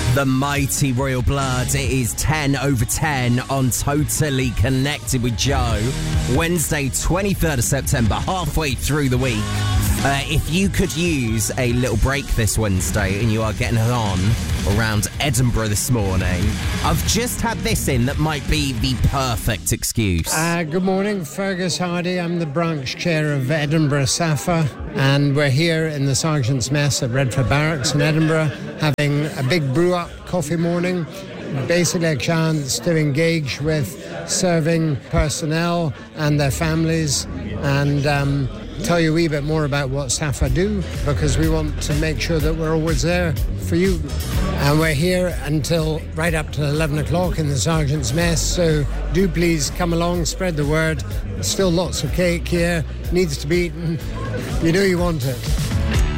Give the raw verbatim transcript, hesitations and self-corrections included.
The mighty Royal Blood. It is ten over ten on Totally Connected with Joe. Wednesday, twenty-third of September, halfway through the week. Uh, if you could use a little break this Wednesday and you are getting on around Edinburgh this morning, I've just had this in that might be the perfect excuse. Uh, good morning, Fergus Hardy. I'm the branch chair of Edinburgh SAFA, and we're here in the Sergeant's Mess at Redford Barracks in Edinburgh having a big brew-up coffee morning. Basically a chance to engage with serving personnel and their families and um, tell you a wee bit more about what SAFA do, because we want to make sure that we're always there for you. And we're here until right up to eleven o'clock in the Sergeant's Mess, so do please come along, spread the word. There's still lots of cake here, needs to be eaten. You know you want it.